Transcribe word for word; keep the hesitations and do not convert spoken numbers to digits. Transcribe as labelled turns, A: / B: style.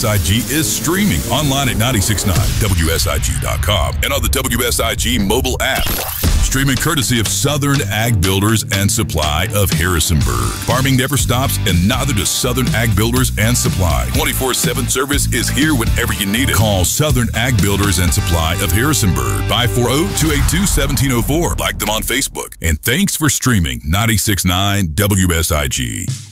A: S I G is streaming online at nine six nine W S I G dot com and on the W S I G mobile app. Streaming courtesy of Southern Ag Builders and Supply of Harrisonburg. Farming never stops, and neither does Southern Ag Builders and Supply. twenty-four seven service is here whenever you need it. Call Southern Ag Builders and Supply of Harrisonburg, five four zero, two eight two, one seven zero four. Like them on Facebook. And thanks for streaming ninety-six point nine W S I G.